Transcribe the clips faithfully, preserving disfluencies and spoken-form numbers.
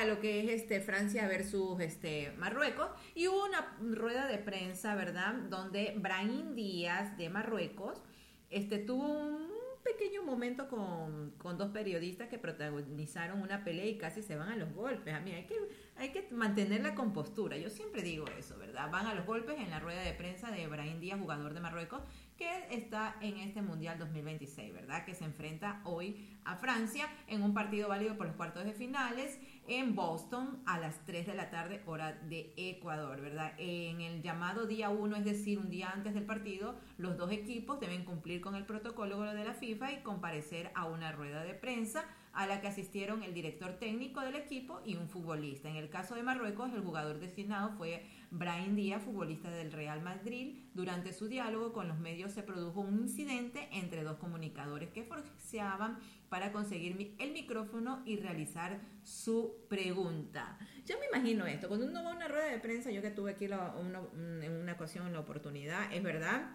lo que es este Francia versus este Marruecos, y hubo una rueda de prensa, ¿verdad?, donde Brahim Díaz de Marruecos este tuvo un pequeño momento con, con dos periodistas que protagonizaron una pelea y casi se van a los golpes. A mí hay que, hay que mantener la compostura, yo siempre digo eso, ¿verdad? Van a los golpes en la rueda de prensa de Brahim Díaz, jugador de Marruecos, que está en este Mundial dos mil veintiséis, ¿verdad? Que se enfrenta hoy a Francia en un partido válido por los cuartos de finales en Boston a las tres de la tarde, hora de Ecuador, ¿verdad? En el llamado día uno, es decir, un día antes del partido, los dos equipos deben cumplir con el protocolo de la FIFA y comparecer a una rueda de prensa a la que asistieron el director técnico del equipo y un futbolista. En el caso de Marruecos, el jugador designado fue Brahim Díaz, futbolista del Real Madrid. Durante su diálogo con los medios se produjo un incidente entre dos comunicadores que forceaban para conseguir el micrófono y realizar su pregunta. Yo me imagino esto, cuando uno va a una rueda de prensa, yo que tuve aquí la, una, en una ocasión en la oportunidad, es verdad,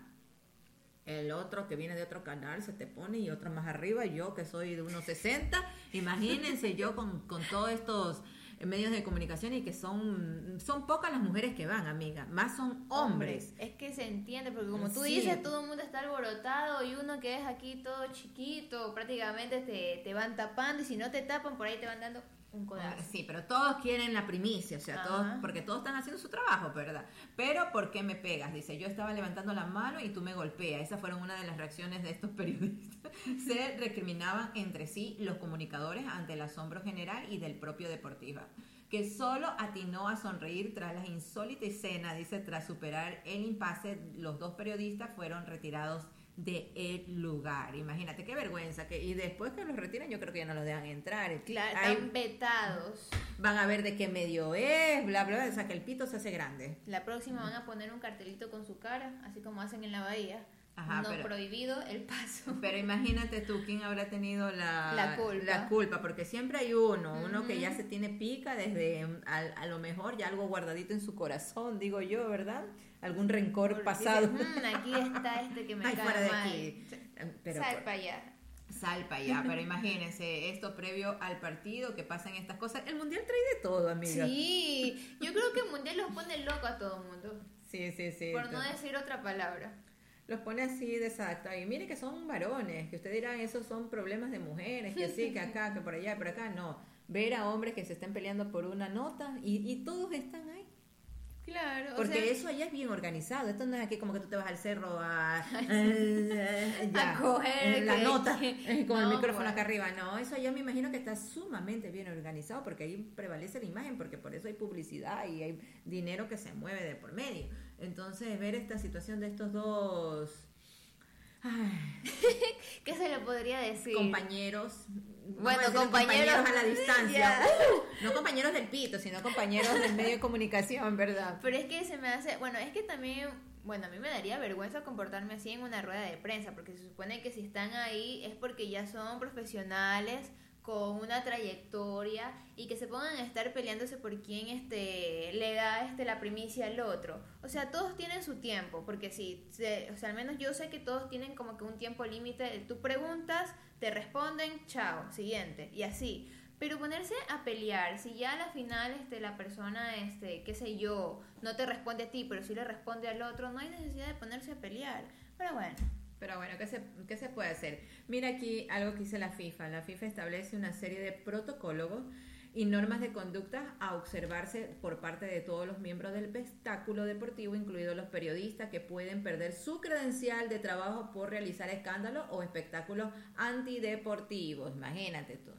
el otro que viene de otro canal se te pone y otro más arriba, yo que soy de uno sesenta, imagínense yo con, con todos estos medios de comunicación y que son son pocas las mujeres que van, amiga, más son hombres. Es que se entiende, porque como tú Sí. dices, todo el mundo está alborotado y uno que es aquí todo chiquito, prácticamente te, te van tapando y si no te tapan, por ahí te van dando un codazo. Sí, pero todos quieren la primicia, o sea, Ajá. todos, porque todos están haciendo su trabajo, ¿verdad? Pero ¿por qué me pegas? Dice, yo estaba levantando la mano y tú me golpeas. Esas fueron una de las reacciones de estos periodistas. Se recriminaban entre sí los comunicadores ante el asombro general y del propio Deportiva, que solo atinó a sonreír tras la insólita escena. Dice, tras superar el impasse, los dos periodistas fueron retirados de el lugar. Imagínate qué vergüenza, que y después que los retiran yo creo que ya no los dejan entrar. Claro, Ahí están vetados. van a ver de qué medio es, bla bla bla, o sea que el pito se hace grande. La próxima van a poner un cartelito con su cara, así como hacen en la bahía. Ajá, no pero- prohibido el paso. Pero imagínate tú quién habrá tenido la, La culpa. la culpa, porque siempre hay uno, uno Ujú. que ya se tiene pica desde a, a lo mejor ya algo guardadito en su corazón, digo yo, ¿verdad? Algún rencor Porque pasado. dice, "Mm, aquí está este que me Ay, cae fuera de mal". aquí. Pero Sal por- para allá. Sal para allá, pero imagínense, esto previo al partido, que pasan estas cosas. El mundial trae de todo, amiga. Sí, yo creo que el mundial los pone loco a todo el mundo. Sí, sí, sí. Por no Entonces, decir otra palabra. los pone así de exacto. Y mire que son varones, que ustedes dirán, esos son problemas de mujeres, que sí, que acá, que por allá, por acá. No, ver a hombres que se estén peleando por una nota y, y todos están ahí. Claro, o Porque sea, eso allá es bien organizado. Esto no es aquí como que tú te vas al cerro a, eh, ya, A coger, eh, la que- nota que- eh, con el no, micrófono pues. acá arriba. No, eso allá me imagino que está sumamente bien organizado porque ahí prevalece la imagen, porque por eso hay publicidad y hay dinero que se mueve de por medio. Entonces, ver esta situación de estos dos ay, ¿qué se le podría decir? compañeros, Bueno, vamos a decir compañeros, a la distancia, ya. Uh, no compañeros del pito, sino compañeros del medio de comunicación, ¿verdad? Pero es que se me hace, bueno, es que también, bueno, a mí me daría vergüenza comportarme así en una rueda de prensa, porque se supone que si están ahí es porque ya son profesionales con una trayectoria y que se pongan a estar peleándose por quién este le da este la primicia al otro. O sea, todos tienen su tiempo, porque sí, se, o sea, al menos yo sé que todos tienen como que un tiempo límite. Tú preguntas, te responden, chao, siguiente, y así. Pero ponerse a pelear, si ya a la final este la persona, este, qué sé yo, no te responde a ti, pero sí le responde al otro, no hay necesidad de ponerse a pelear. Pero bueno. Pero bueno, ¿qué se, ¿qué se puede hacer? Mira aquí algo que dice la FIFA. La FIFA establece una serie de protocolos y normas de conducta a observarse por parte de todos los miembros del espectáculo deportivo, incluidos los periodistas, que pueden perder su credencial de trabajo por realizar escándalos o espectáculos antideportivos. Imagínate tú.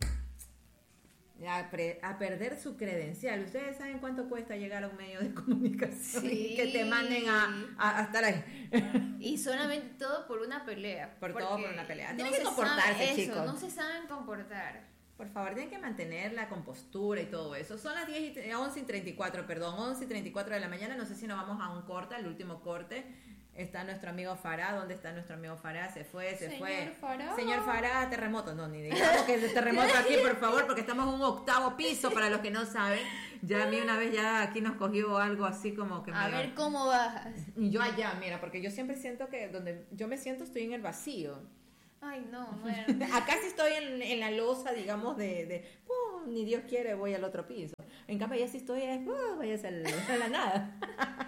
A, pre, a perder su credencial. ¿Ustedes saben cuánto cuesta llegar a un medio de comunicación? Sí. Y que te manden a, a, a estar ahí. Y solamente todo por una pelea. Por porque todo por una pelea. no Tienen que se comportarse, sabe eso, chicos. no se saben comportar. Por favor, tienen que mantener la compostura y todo eso. Son las diez y, once y treinta y cuatro, perdón, once y treinta y cuatro de la mañana. No sé si nos vamos a un corte, al último corte. Está nuestro amigo Farah. ¿Dónde está nuestro amigo Farah? Se fue, se Señor fue. Farah. Señor Farah, terremoto. No, ni digamos que es terremoto aquí, por favor, porque estamos en un octavo piso, para los que no saben. Ya a mí una vez ya aquí nos cogió algo así como que... A me- ver cómo bajas. Y yo allá, mira, porque yo siempre siento que donde yo me siento estoy en el vacío. Ay, no, bueno. Acá sí estoy en, en la losa, digamos, de, de oh, ni Dios quiere, voy al otro piso. En cambio, ya sí estoy, oh, vayas al, a la nada.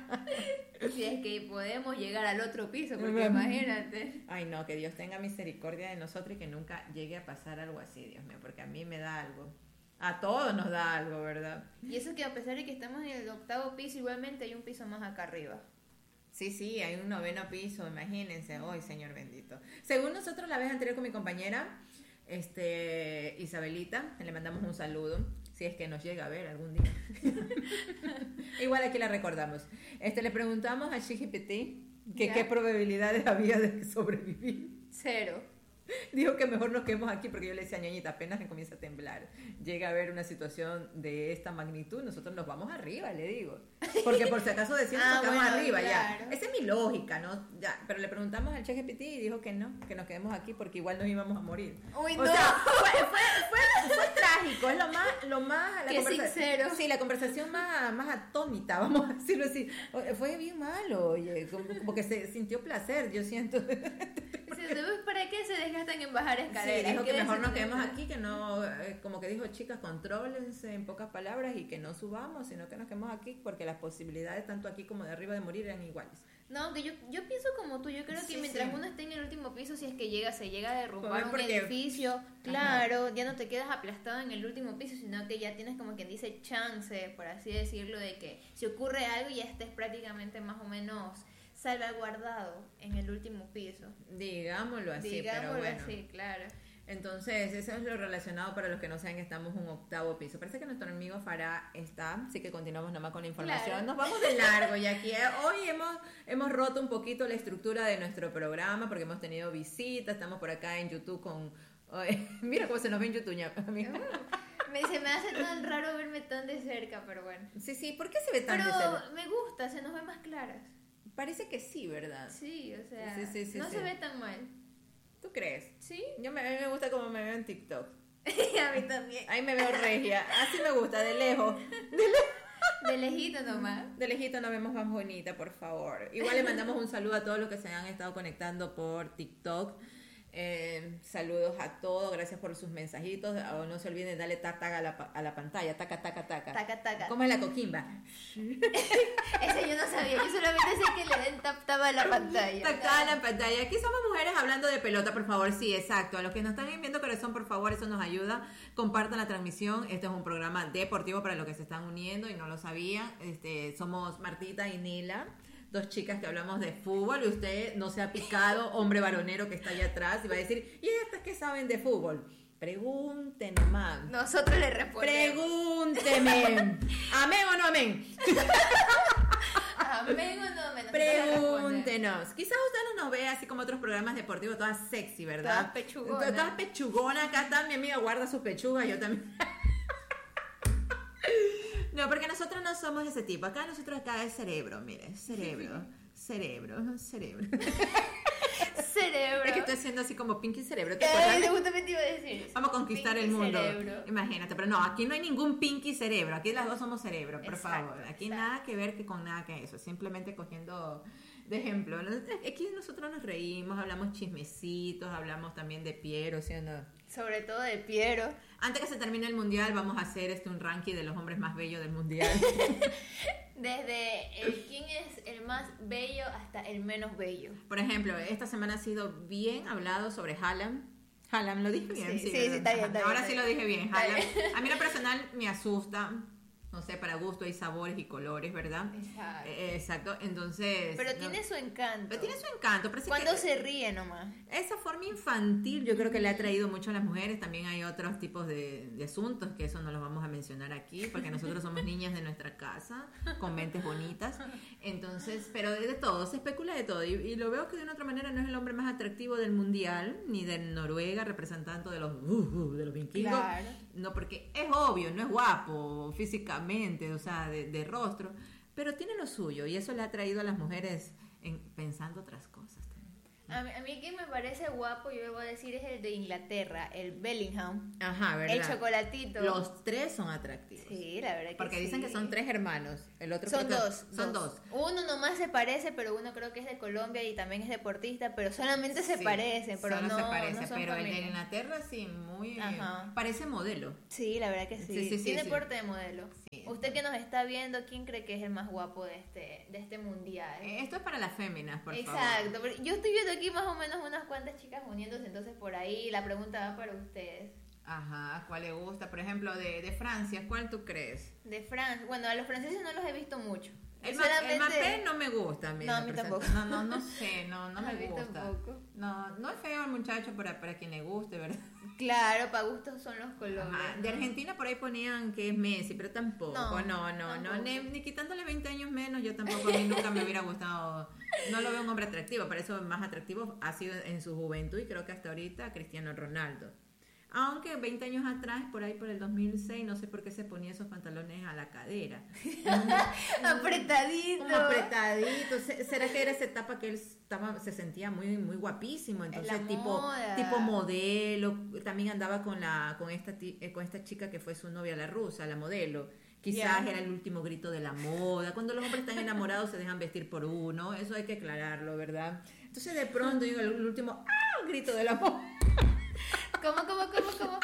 Si es que podemos llegar al otro piso, porque imagínate. Ay, no, que Dios tenga misericordia de nosotros y que nunca llegue a pasar algo así, Dios mío, porque a mí me da algo. A todos nos da algo, ¿verdad? Y eso que a pesar de que estamos en el octavo piso, igualmente hay un piso más acá arriba. Sí, sí, hay un noveno piso, imagínense. ¡Ay, Señor bendito! Según nosotros, la vez anterior con mi compañera, este, Isabelita, le mandamos un saludo, si es que nos llega a ver algún día. Igual aquí la recordamos. Este, le preguntamos a ChatGPT que qué probabilidades había de sobrevivir. Cero. Dijo que mejor nos quedemos aquí porque yo le decía, ñañita, apenas me comienza a temblar, llega a haber una situación de esta magnitud, nosotros nos vamos arriba, le digo. Porque por si acaso decían, ah, nos quedamos bueno, arriba, claro. ya. Esa es mi lógica, ¿no? Ya, pero le preguntamos al ChatGPT y dijo que no, que nos quedemos aquí porque igual nos íbamos a morir. Uy, o no. sea, fue, fue, fue, fue trágico, es lo más, lo más, la Qué sincero. Sí, la conversación más, más atónita, vamos a decirlo así. Fue bien malo, oye, como, como que se sintió placer, yo siento. ¿Para qué se desgastan en bajar escaleras? Sí, dijo que mejor nos que quedemos aquí, que no, eh, como que dijo, chicas, contrólense en pocas palabras y que no subamos, sino que nos quedemos aquí porque las posibilidades tanto aquí como de arriba de morir eran iguales. No, que yo, yo pienso como tú, yo creo que sí, mientras sí. uno esté en el último piso, si es que llega, se llega a derrumbar un porque... edificio, claro, ajá, ya no te quedas aplastado en el último piso, sino que ya tienes como quien dice chance, por así decirlo, de que si ocurre algo ya estés prácticamente más o menos salvaguardado en el último piso. Digámoslo así, Digámoslo pero bueno. así, claro. Entonces, eso es lo relacionado para los que no saben que estamos en un octavo piso. Parece que nuestro amigo Farah está, así que continuamos nomás con la información. Claro. Nos vamos de largo y aquí eh, hoy hemos, hemos roto un poquito la estructura de nuestro programa porque hemos tenido visitas, estamos por acá en YouTube con... Oh, mira cómo se nos ve en YouTube, ya, amiga. Uh, me, se me hace tan raro verme tan de cerca, pero bueno. Sí, sí, ¿por qué se ve tan pero de cerca? Pero me gusta, se nos ve más claras. Parece que sí, ¿verdad? Sí, o sea, sí, sí, sí, no sí. se ve tan mal. ¿Tú crees? Sí. Yo me, a mí me gusta como me veo en TikTok. A mí también. Ahí me veo regia. Así me gusta, de lejos. De, le... de lejito nomás. De lejito nos vemos más bonita, por favor. Igual le mandamos un saludo a todos los que se han estado conectando por TikTok. Eh, saludos a todos, gracias por sus mensajitos. Oh, no se olviden de darle tac tac a la, a la pantalla, taca taca taca. Taca taca. ¿Cómo es la coquimba? Ese yo no sabía, yo solamente sé que le den tap tap a la pantalla. Tac tac a la pantalla. Aquí somos mujeres hablando de pelota, por favor. Sí, exacto. A los que nos están viendo corazón, por favor, eso nos ayuda. Compartan la transmisión. Este es un programa deportivo para los que se están uniendo y no lo sabían. Este, somos Martita y Nila, dos chicas que hablamos de fútbol, y usted no se ha picado, hombre varonero que está allá atrás, y va a decir, ¿y estas qué saben de fútbol? Pregúntenme más. Nosotros le respondemos. Pregúnteme. ¿Amén o no amén? Amén o no amén. Pregúntenos. Quizás usted no nos ve así como otros programas deportivos, todas sexy, ¿verdad? Todas pechugonas. Todas pechugonas. Acá está mi amiga, guarda sus pechugas, yo también. No, porque nosotros no somos ese tipo. Acá nosotros acá es cerebro, mire, cerebro, cerebro, cerebro. Cerebro. Es que estoy haciendo así como Pinky Cerebro. ¿Te Ay, te justamente iba a decir. Vamos a conquistar Pinky el mundo. Cerebro. Imagínate, pero no, aquí no hay ningún Pinky Cerebro. Aquí las dos somos cerebro, por Exacto, favor. Aquí exacto. nada que ver que con nada que eso. Simplemente cogiendo de ejemplo. Aquí nosotros nos reímos, hablamos chismecitos, hablamos también de Piero, ¿sí o no? Sobre todo de Piero. Antes que se termine el mundial, vamos a hacer este un ranking de los hombres más bellos del mundial. Desde el quién es el más bello hasta el menos bello. Por ejemplo, esta semana ha sido bien hablado sobre Haaland. Haaland, ¿lo dije bien? Sí, sí, sí, sí, está bien, está Ahora bien, sí está lo dije bien. Está Haaland. bien. A mí lo personal me asusta. No sé, para gusto hay sabores y colores, ¿verdad? Exacto. Eh, exacto, entonces... Pero no, tiene su encanto. pero tiene su encanto. Pero sí Cuando que, se ríe nomás. esa forma infantil yo creo que le ha traído mucho a las mujeres. También hay otros tipos de, de asuntos que eso no los vamos a mencionar aquí porque nosotros somos niñas de nuestra casa con mentes bonitas. Entonces, pero de, de todo, se especula de todo. Y, y lo veo que de una otra manera no es el hombre más atractivo del mundial, ni de Noruega, representante de los, uh, uh, de los vikingos. Claro. No, porque es obvio, no es guapo físicamente, o sea, de, de rostro, pero tiene lo suyo y eso le ha traído a las mujeres en, pensando otras cosas también. A mí, a mí que me parece guapo, yo le voy a decir, es el de Inglaterra, el Bellingham. Ajá, ¿verdad? El chocolatito. Los tres son atractivos. Sí, la verdad que Porque sí. dicen que son tres hermanos. El otro Son creo que- dos. Son dos. Uno nomás se parece, pero uno creo que es de Colombia y también es deportista, pero solamente se Sí, parecen, pero solo no, se parece, no son pero el de familia. Inglaterra sí, muy... Ajá. Parece modelo. Sí, la verdad que sí. Sí, sí, sí, Tiene sí. porte de modelo. Sí. Usted que nos está viendo, ¿quién cree que es el más guapo de este, de este mundial? Eh, Esto es para las féminas, por favor. Exacto, pero yo estoy viendo aquí más o menos unas cuantas chicas uniéndose, entonces por ahí la pregunta va para ustedes. Ajá, ¿cuál le gusta? Por ejemplo, de, de Francia, ¿cuál tú crees? De Francia, bueno, a los franceses no los he visto mucho. El, ma- el Mbappé no me gusta a mí. No, a me mí presenta- tampoco. No, no, no sé, no, no A me mí gusta. tampoco. No, no es feo el muchacho para, para quien le guste, ¿verdad? Claro, para gustos son los colores. Ajá, de Argentina por ahí ponían que es Messi, pero tampoco, No, no, no, no, tampoco. ni, ni quitándole veinte años menos, yo tampoco, a mí nunca me hubiera gustado, no lo veo un hombre atractivo, para eso más atractivo ha sido en su juventud y creo que hasta ahorita Cristiano Ronaldo. Aunque veinte años atrás, por ahí por el dos mil seis, no sé por qué se ponía esos pantalones a la cadera. Apretadito. Como apretadito. Se- ¿Será que era esa etapa que él estaba, se sentía muy, muy guapísimo? Entonces, la tipo, moda. tipo modelo. También andaba con la, con esta, ti- eh, con esta chica que fue su novia, la rusa, la modelo. Quizás Ya. era el último grito de la moda. Cuando los hombres están enamorados se dejan vestir por uno. Eso hay que aclararlo, ¿verdad? Entonces, de pronto, digo, el, el último ¡ah! Grito de la moda. ¿Cómo, cómo, cómo, cómo?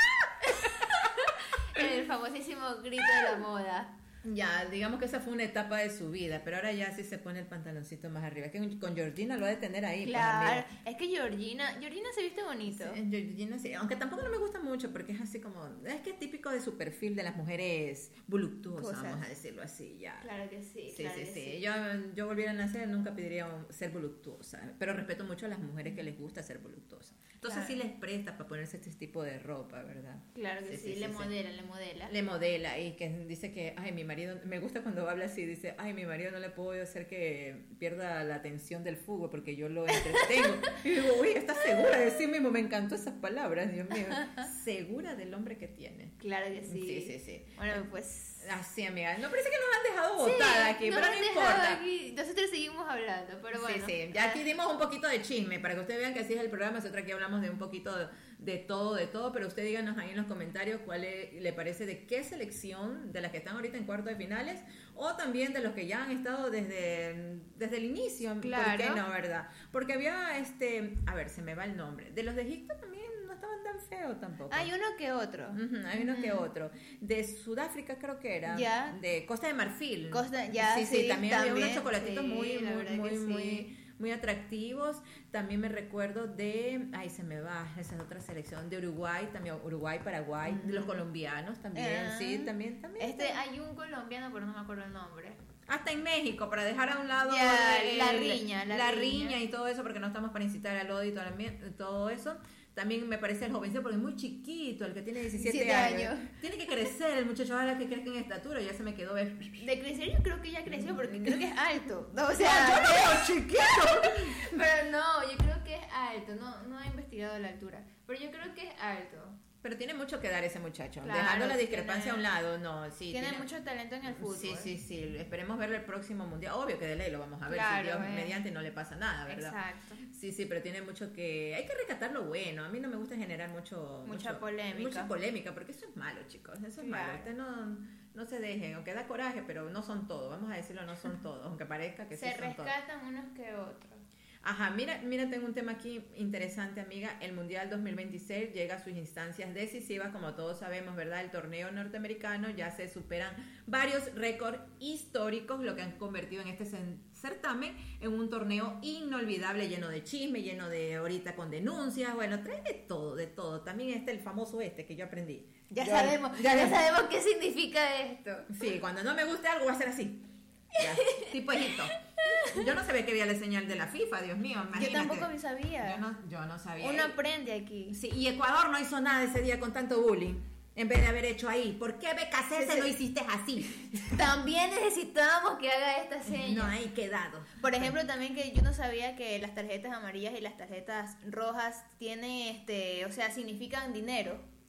El famosísimo grito de la moda. Ya, digamos que esa fue una etapa de su vida, pero ahora ya sí se pone el pantaloncito más arriba. Es que con Georgina lo ha de tener ahí. pues, Claro, amiga. es que Georgina, Georgina se viste bonito. Sí, Georgina sí, aunque tampoco no me gusta mucho porque es así como, es que es típico de su perfil de las mujeres voluptuosas, Cosas. vamos a decirlo así, ya. Claro que sí, Sí, claro sí, que sí. sí. Yo, yo volviera a nacer, nunca pediría un- ser voluptuosa, pero respeto mucho a las mujeres que les gusta ser voluptuosas. Entonces Claro. sí les presta para ponerse este tipo de ropa, ¿verdad? Claro que sí, le modela, le modela. Le modela y que dice que, ay, mi marido, me gusta cuando habla así, dice, ay, mi marido no le puedo hacer que pierda la atención del fútbol porque yo lo entretengo. Y digo, uy, ¿estás segura de sí mismo? Me encantó esas palabras, Dios mío. Segura del hombre que tiene. Claro que sí. Sí, sí, sí. Bueno, pues... Así, amiga. No parece que nos han dejado Sí, botada aquí, nos pero han no dejado importa. aquí. Nosotros seguimos hablando, pero bueno. Sí, sí. Ya aquí dimos un poquito de chisme para que ustedes vean que así es el programa. Nosotros aquí hablamos de un poquito de, de todo, de todo. Pero usted díganos ahí en los comentarios cuál le, le parece de qué selección de las que están ahorita en cuartos de finales o también de los que ya han estado desde, desde el inicio. Claro. ¿Por qué no, verdad? Porque había este. A ver, se me va el nombre. De los de Egipto también no estaban tan feos tampoco. Hay uno que otro. Ujú, hay uno que Ujú. otro. De Sudáfrica creo que era. Ya. De Costa de Marfil. Costa- ya, sí, sí, sí, también, había también, unos chocolatitos sí, muy, la muy, verdad muy, que sí. muy, muy atractivos. También me recuerdo de, ay, se me va, esa es otra selección, de Uruguay, también Uruguay, Paraguay, de los colombianos también, Ah. sí, también, también. Este, hay un colombiano, pero no me acuerdo el nombre. Hasta en México, para dejar a un lado Ya, el- la riña, la riña. riña. y todo eso, porque no estamos para incitar al odio y todo, el ambi- todo eso. También me parece el jovencito, porque es muy chiquito, el que tiene diecisiete Siete años. años. Tiene que crecer el muchacho, ahora que crezca en estatura, ya se me quedó. ¿ves? De crecer yo creo que ya creció porque creo que es alto. No, o sea, yo lo veo chiquito. pero no, yo creo que es alto. No, no he investigado la altura, pero yo creo que es alto. Pero tiene mucho que dar ese muchacho. Claro, Dejando la discrepancia tiene- a un lado, no, sí. Tiene, mucho talento en el fútbol. Sí, sí, sí. Esperemos verlo el próximo mundial. Obvio que de ley lo vamos a ver. Claro, si Dios eh. mediante no le pasa nada, ¿verdad? Exacto. Sí, sí, pero tiene mucho que... Hay que rescatar lo bueno. A mí no me gusta generar mucho... Mucha mucho- polémica. Mucha polémica, porque eso es malo, chicos. Eso es Claro. malo. Usted no, no se deje, aunque da coraje, pero no son todos. Vamos a decirlo, no son todos. Aunque parezca que Se sí son todos. rescatan unos que otros. Ajá, mira, mira, tengo un tema aquí interesante, amiga. El Mundial dos mil veintiséis llega a sus instancias decisivas, como todos sabemos, ¿verdad? El torneo norteamericano ya se superan varios récords históricos, lo que han convertido en este cen- certamen en un torneo inolvidable, lleno de chisme, lleno de ahorita con denuncias, bueno, trae de todo, de todo. También este, el famoso este que yo aprendí. Ya, Yo- sabemos, ya- ya, sabemos qué significa esto. Sí, cuando no me guste algo va a ser así. Ya, tipo Egipto. Yo no sabía que había la señal de la FIFA, Dios mío, imagínate. Yo tampoco me sabía. Yo no, yo no sabía. Uno aprende aquí. Sí, y Ecuador no hizo nada ese día con tanto bullying. En vez de haber hecho ahí. ¿Por qué B K C Sí, se sí. lo hiciste así? También necesitábamos que haga esta seña. No hay quedado. Por ejemplo, también que yo no sabía que las tarjetas amarillas y las tarjetas rojas tienen, este, o sea, significan dinero.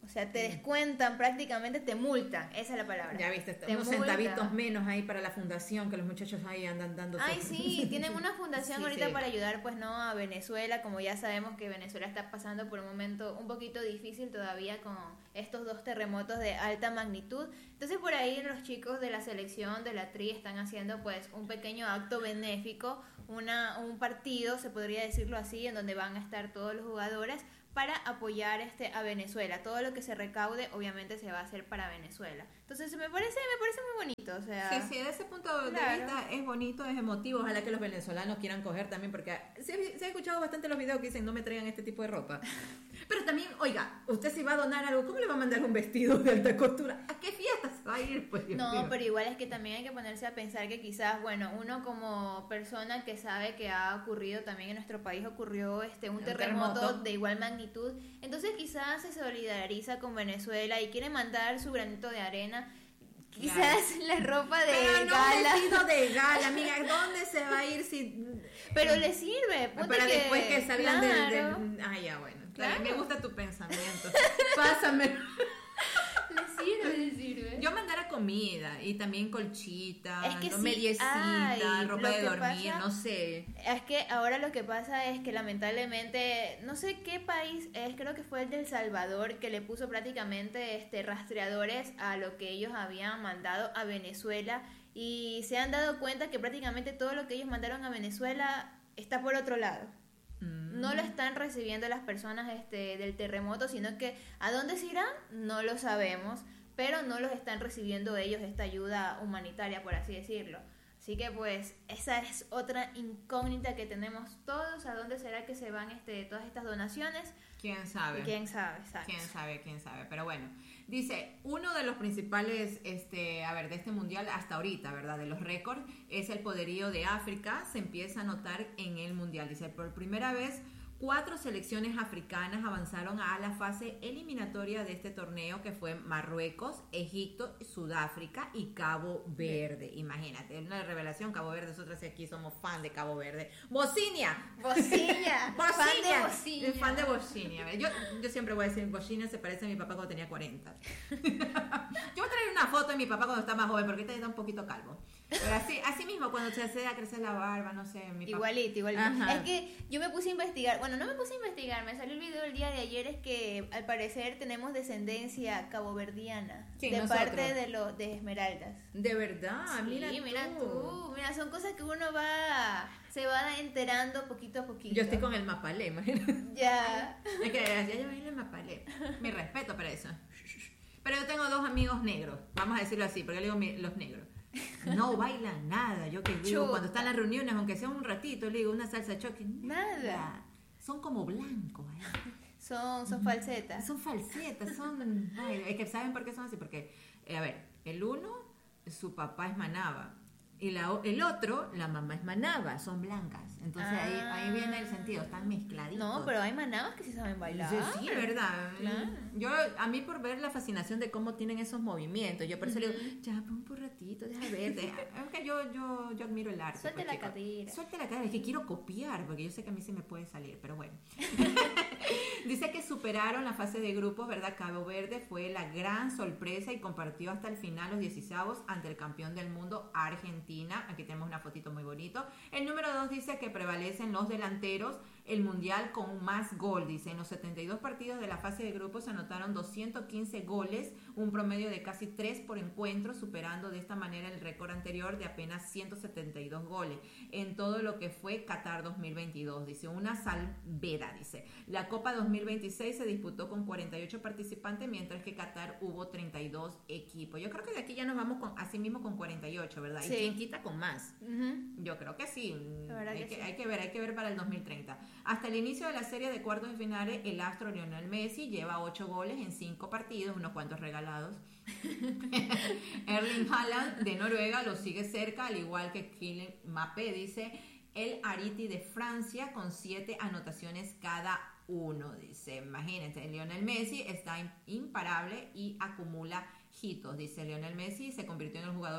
O sea, te descuentan prácticamente, te multan, esa es la palabra. Ya viste, te unos multan. centavitos menos ahí para la fundación, que los muchachos ahí andan dando. Ay, sí, tienen una fundación Sí, ahorita sí. para ayudar, pues no, a Venezuela, como ya sabemos que Venezuela está pasando por un momento un poquito difícil todavía con estos dos terremotos de alta magnitud. Entonces por ahí los chicos de la selección de la Tri están haciendo pues un pequeño acto benéfico, una un partido, se podría decirlo así, en donde van a estar todos los jugadores para apoyar este a Venezuela. Todo lo que se recaude obviamente se va a hacer para Venezuela. Entonces me parece me parece muy bonito, o sea, Sí, sí, desde ese punto de claro. vista es bonito, es emotivo. Ojalá que los venezolanos quieran coger también, porque se, se ha escuchado bastante los videos que dicen no me traigan este tipo de ropa. Pero también, oiga, usted si va a donar algo, ¿cómo le va a mandar un vestido de alta costura? ¿A qué fiesta se va a ir? Pues, Dios No, mío. pero igual es que también hay que ponerse a pensar que quizás, bueno, uno como persona que sabe que ha ocurrido también en nuestro país ocurrió este un Un terremoto, terremoto. de igual magnitud, entonces quizás se solidariza con Venezuela y quiere mandar su granito de arena, quizás la ropa de Pero no gala, un vestido de gala, amiga. ¿Dónde se va a ir si...? pero le sirve, ponte Para que, después que salgan del- claro, del... Ah, ya, bueno. Claro. Me gusta tu pensamiento. Pásame. le sirve, le sirve. Yo mandara comida y también colchita, Es que ¿no? sí mediecita, hay. ropa Lo de que dormir, pasa- no sé. Es que ahora lo que pasa es que lamentablemente, no sé qué país es, creo que fue el de El Salvador, que le puso prácticamente este rastreadores a lo que ellos habían mandado a Venezuela y se han dado cuenta que prácticamente todo lo que ellos mandaron a Venezuela está por otro lado. Mm. No lo están recibiendo las personas este, del terremoto, sino que ¿a dónde se irán? No lo sabemos, pero no los están recibiendo ellos esta ayuda humanitaria, por así decirlo. Así que pues esa es otra incógnita que tenemos todos, ¿a dónde será que se van este, todas estas donaciones? ¿Quién sabe? ¿Quién sabe? Exacto. ¿Quién sabe? ¿Quién sabe? Pero bueno, dice, uno de los principales, este, a ver, de este mundial hasta ahorita, ¿verdad? De los récords, es el poderío de África, se empieza a notar en el mundial. Dice, por primera vez, cuatro selecciones africanas avanzaron a la fase eliminatoria de este torneo, que fue Marruecos, Egipto, Sudáfrica y Cabo Verde. Imagínate, una revelación, Cabo Verde, nosotros aquí somos fan de Cabo Verde. ¡Bocinia! Bocinia, fan de Bocinia. Fan de Bocinia. Yo, yo siempre voy a decir, Bocinia se parece a mi papá cuando tenía cuarenta. Yo voy a traer una foto de mi papá cuando está más joven, porque ahorita está un poquito calvo. Pero así, así mismo, cuando se hace a crecer la barba, no sé, mi papá. Igualito, igualito. Ajá. Es que yo me puse a investigar, bueno, no me puse a investigar, me salió el video el día de ayer, es que al parecer tenemos descendencia caboverdiana, Sí, de nosotros. parte de los de Esmeraldas. De verdad, Sí, mira, mira tú. tú, mira, son cosas que uno va, se va enterando poquito a poquito. Yo estoy con el mapalé, imagínate. Ya. Es que ya yo bailo el mapalé. Mi respeto para eso. Pero yo tengo dos amigos negros, vamos a decirlo así, porque yo le digo mi- los negros. No bailan nada, yo que digo, Chuta. cuando están en las reuniones, aunque sea un ratito, le digo una salsa choque. Nada. Son como blancos, ¿eh? Son, son falsetas. Son falsetas, son... Ay, es que ¿saben por qué son así? Porque, eh, a ver, el uno, su papá es manaba. Y la, o- el otro, la mamá es manaba, son blancas. Entonces ahí, ahí viene el sentido, están mezcladitos. No, pero hay manabas que sí saben bailar. Sí, sí, verdad. Claro. Yo, a mí por ver la fascinación de cómo tienen esos movimientos, yo por eso le digo, ya, pon un ratito, deja ver. deja- Es que yo, yo, yo admiro el arte. Suelte pues, la chicos. cadera. Suelte la cadera, es que quiero copiar, porque yo sé que a mí sí me puede salir, pero bueno. Dice que superaron la fase de grupos, ¿verdad? Cabo Verde fue la gran sorpresa y compartió hasta el final los dieciseisavos ante el campeón del mundo, Argentina. Aquí tenemos una fotito muy bonito. El número dos dice que prevalecen los delanteros, el mundial con más gol. Dice, en los setenta y dos partidos de la fase de grupos se anotaron doscientos quince goles, un promedio de casi tres por encuentro, superando de esta manera el récord anterior de apenas ciento setenta y dos goles en todo lo que fue Qatar dos mil veintidós. Dice, una salvera, dice. La Copa dos mil veintiséis se disputó con cuarenta y ocho participantes, mientras que Qatar hubo treinta y dos equipos. Yo creo que de aquí ya nos vamos con, así mismo con cuarenta y ocho, ¿verdad? Sí. ¿Y quién quita con más? Ujú. Yo creo que sí. La verdad Hay que que, sí. hay que ver, hay que ver para el dos mil treinta. Hasta el inicio de la serie de cuartos de finales, el astro Lionel Messi lleva ocho goles en cinco partidos, unos cuantos regalados. Erling Haaland de Noruega lo sigue cerca, al igual que Kylian Mbappé, dice el Ariti de Francia, con siete anotaciones cada uno. Dice, imagínate, Lionel Messi está imparable y acumula hitos. Dice, Lionel Messi se convirtió en el jugador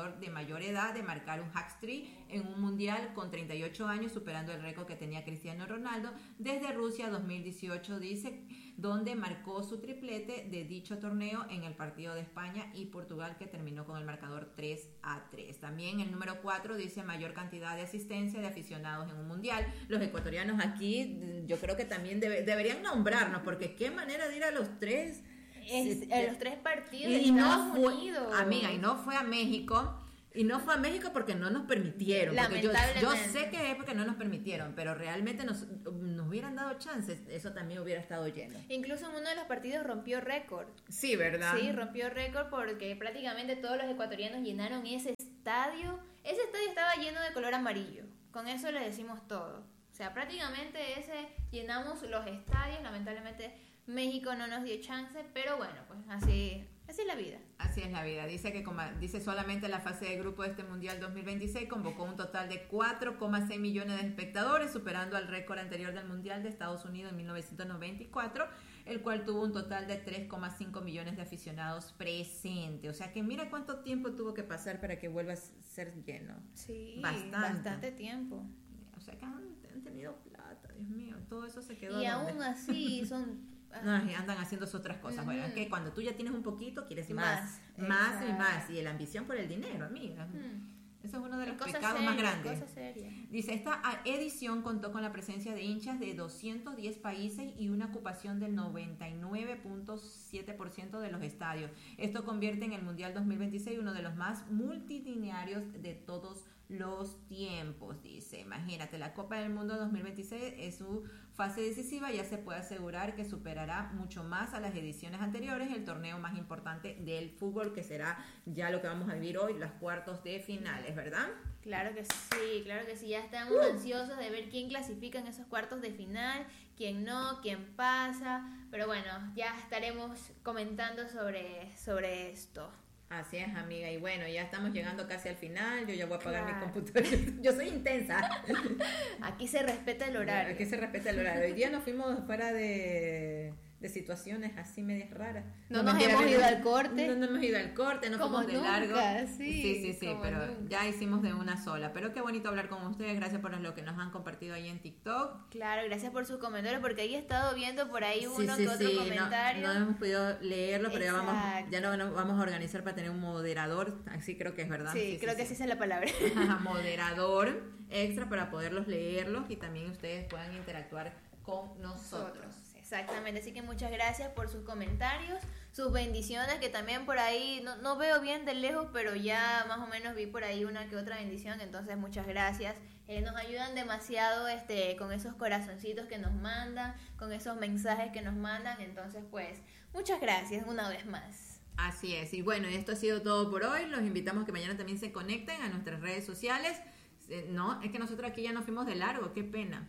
jugador de mayor edad de marcar un hat-trick en un mundial con treinta y ocho años, superando el récord que tenía Cristiano Ronaldo desde Rusia dos mil dieciocho, dice, donde marcó su triplete de dicho torneo en el partido de España y Portugal, que terminó con el marcador tres a tres. También el número cuatro dice mayor cantidad de asistencia de aficionados en un mundial. Los ecuatorianos aquí yo creo que también debe, deberían nombrarnos, porque qué manera de ir a los tres es, este, a los tres partidos y, de y Estados no fue, Unidos. amiga, y no fue a México. Y no fue a México porque no nos permitieron. Porque yo, yo sé que es porque no nos permitieron, pero realmente nos, nos hubieran dado chances, eso también hubiera estado lleno. Incluso en uno de los partidos rompió récord. Sí, ¿verdad? Sí, rompió récord porque prácticamente todos los ecuatorianos llenaron ese estadio. Ese estadio estaba lleno de color amarillo. Con eso le decimos todo. O sea, prácticamente ese llenamos los estadios. Lamentablemente México no nos dio chance, pero bueno, pues así... Así es la vida. Así es la vida. Dice que como, dice solamente la fase de grupo de este Mundial dos mil veintiséis convocó un total de cuatro coma seis millones de espectadores, superando al récord anterior del Mundial de Estados Unidos en mil novecientos noventa y cuatro, el cual tuvo un total de tres coma cinco millones de aficionados presentes. O sea que mira cuánto tiempo tuvo que pasar para que vuelva a ser lleno. Sí, bastante, bastante tiempo. O sea que han, han tenido plata, Dios mío, todo eso se quedó. Y donde... aún así son... No, andan haciendo otras cosas. Bueno, es que cuando tú ya tienes un poquito, quieres más, más, más y más. Y la ambición por el dinero, amiga. Mm. Eso es uno de los pecados más grandes. Dice, esta edición contó con la presencia de hinchas de doscientos diez países y una ocupación del noventa y nueve punto siete por ciento de los estadios. Esto convierte en el Mundial dos mil veintiséis uno de los más multitudinarios de todos los tiempos, dice. Imagínate, la Copa del Mundo dos mil veintiséis es su fase decisiva, ya se puede asegurar que superará mucho más a las ediciones anteriores, el torneo más importante del fútbol, que será ya lo que vamos a vivir hoy, los cuartos de finales, ¿verdad? Claro que sí, claro que sí, ya estamos uh. ansiosos de ver quién clasifica en esos cuartos de final, quién no, quién pasa, pero bueno, ya estaremos comentando sobre, sobre esto. Así es, amiga, y bueno, ya estamos llegando casi al final, yo ya voy a apagar claro. mi computadora, yo soy intensa. Aquí se respeta el horario. Aquí se respeta el horario. Hoy día nos fuimos fuera de, de situaciones así medias raras. No, no nos hemos ido al corte. No, no hemos ido al corte, no como fuimos de nunca, largo. Sí, sí, sí, sí pero nunca. Ya hicimos de una sola. Pero qué bonito hablar con ustedes, gracias por lo que nos han compartido ahí en TikTok. Claro, gracias por sus comentarios, porque ahí he estado viendo por ahí uno sí, sí, que otro sí. comentario. No, no hemos podido leerlo, pero ya, vamos, ya no, no vamos a organizar para tener un moderador, así creo que es verdad. Sí, sí creo sí, que sí. esa es la palabra. Moderador extra para poderlos leerlos y también ustedes puedan interactuar con nosotros. nosotros. Exactamente, así que muchas gracias por sus comentarios, sus bendiciones, que también por ahí, no, no veo bien de lejos, pero ya más o menos vi por ahí una que otra bendición, entonces muchas gracias. Eh, nos ayudan demasiado este, con esos corazoncitos que nos mandan, con esos mensajes que nos mandan, entonces pues muchas gracias una vez más. Así es, y bueno, esto ha sido todo por hoy, los invitamos que mañana también se conecten a nuestras redes sociales. No, es que nosotros aquí ya nos fuimos de largo, qué pena.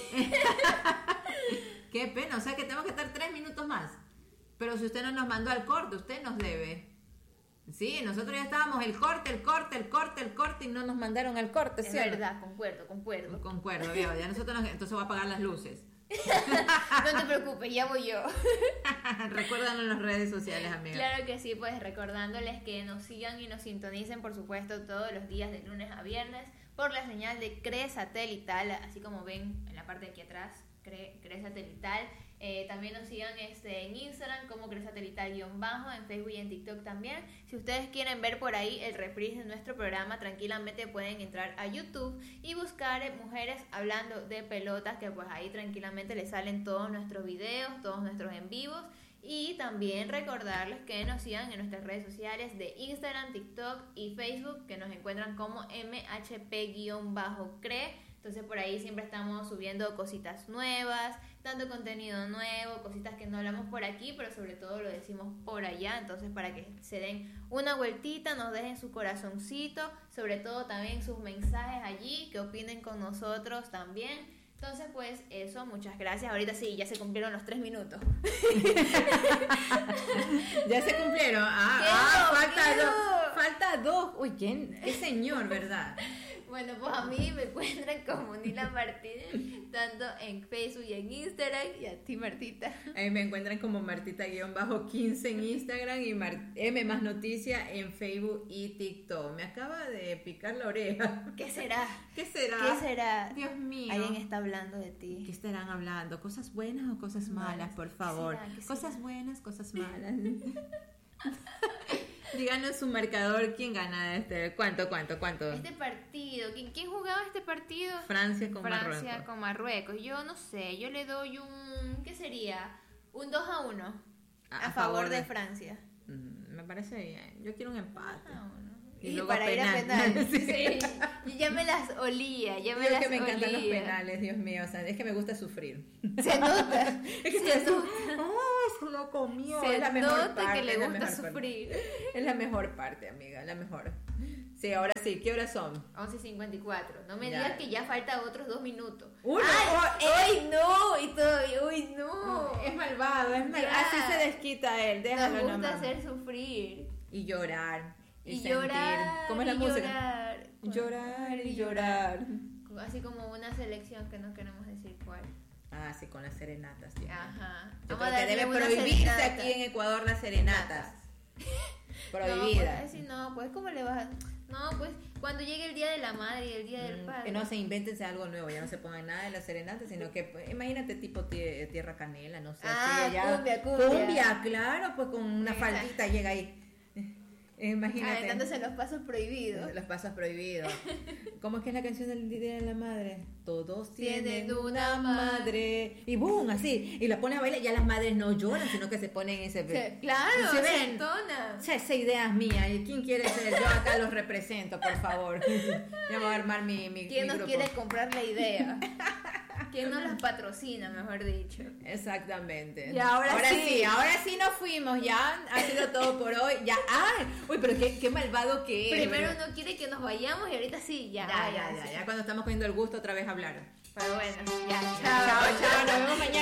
Qué pena, o sea que tenemos que estar tres minutos más. Pero si usted no nos mandó al corte, usted nos debe. Sí, nosotros ya estábamos el corte, el corte, el corte, el corte y no nos mandaron al corte. Es ¿cierto? Verdad, concuerdo, concuerdo. Concuerdo, viejo, ya nosotros nos, entonces voy a apagar las luces. No te preocupes, ya voy yo. Recuérdanos en las redes sociales, amiga. Claro que sí, pues recordándoles que nos sigan y nos sintonicen, por supuesto, todos los días de lunes a viernes por la señal de Cree Satelital, así como ven en la parte de aquí atrás, Cree, Cree Satelital. Eh, también nos sigan este, en Instagram como Cree Satelital-bajo, en Facebook y en TikTok también. Si ustedes quieren ver por ahí el reprise de nuestro programa, tranquilamente pueden entrar a YouTube y buscar eh, Mujeres Hablando de Pelotas, que pues ahí tranquilamente les salen todos nuestros videos, todos nuestros en vivos. Y también recordarles que nos sigan en nuestras redes sociales de Instagram, TikTok y Facebook, que nos encuentran como M H P-Cree. Entonces por ahí siempre estamos subiendo cositas nuevas, dando contenido nuevo, cositas que no hablamos por aquí, pero sobre todo lo decimos por allá. Entonces para que se den una vueltita, nos dejen su corazoncito, sobre todo también sus mensajes allí, que opinen con nosotros también. Entonces, pues, eso, muchas gracias. Ahorita sí, ya se cumplieron los tres minutos. Ya se cumplieron. Ah, ah falta dos. Falta dos. Uy, ¿quién? ¿Qué señor, verdad? Bueno, pues a mí me encuentran como Nila Martínez, tanto en Facebook y en Instagram, y a ti, Martita. Ahí me encuentran como Martita-quince en Instagram y Mar- M más noticia en Facebook y TikTok. Me acaba de picar la oreja. ¿Qué será? ¿Qué será? ¿Qué será? Dios mío. Alguien está hablando de ti. ¿Qué estarán hablando? ¿Cosas buenas o cosas malas, por favor? ¿Qué será? ¿Qué Cosas será? buenas, cosas malas. Díganos su marcador, ¿quién gana este? ¿Cuánto, cuánto, cuánto? Este partido, ¿quién, quién jugaba este partido? Francia con Francia Marruecos. con Marruecos. Yo no sé, yo le doy un, ¿qué sería? Un dos a uno a, favor de, Francia. Mm, me parece bien. Yo quiero un empate. dos a uno. Y Y, luego para ir a penal. penal. Sí. Sí. Yo ya me las olía, ya me Yo las que me encantan los olía. penales, Dios mío. O sea, es que me gusta sufrir. Se nota. Es que se estoy así, nota. ¡oh, se lo comió! Se es la mejor nota parte, que le es la gusta mejor parte. sufrir. Es la mejor parte, amiga, la mejor. Sí, ahora sí, ¿qué horas son? once cincuenta y cuatro. No me Ya. digas que ya falta otros dos minutos. Uno, ¡Ay! oh, ¡Ay, no! Y todavía, ¡uy, no! Es malvado, es malvado. Ya. Así se desquita él, déjalo Nos gusta nomás. hacer sufrir. Y llorar. Y, Y, sentir. llorar. ¿Cómo es la y música? Llorar. Llorar y llorar. Así como una selección que no queremos decir cuál. Ah, sí, con las serenatas. Sí. Ajá. Yo Vamos a creo que darle debe una prohibirse serenata. aquí en Ecuador las serenatas. No, Prohibidas. pues, si no, pues, ¿cómo le vas a...? No, pues, cuando llegue el Día de la Madre y el Día del Mm, Padre. Que no se invéntense algo nuevo, ya no se pongan nada de la serenata, sino que pues, imagínate tipo tie- tierra canela, no sé. Ah, así, allá. cumbia, cumbia. Cumbia, claro, pues con una Esa. faldita llega ahí. Eh, Imagínate. Aventándose los pasos prohibidos. Los pasos prohibidos. ¿Cómo es que es la canción del Día de la Madre? Todos tienen, Tienen una una madre. Y boom, así. Y la ponen a bailar. Ya las madres no lloran, sino que se ponen ese. Se- claro, se se ven. entona. Esa, esa idea es mía. ¿Y quién quiere ser? Yo acá los represento, por favor. Ya voy a armar mi, mi, ¿Quién mi nos grupo. quiere comprar la idea? ¿Quién nos las patrocina, mejor dicho? Exactamente. Y ahora sí. ahora sí nos fuimos. Ya ha sido todo por hoy. Ya, ay, uy, pero qué, qué malvado que es. Primero pero- uno quiere que nos vayamos y ahorita sí, ya. Ya, ya, ya, ya, cuando estamos cogiendo el gusto otra vez hablar. Pero bueno, ya, Chao, chao. chao, nos vemos mañana.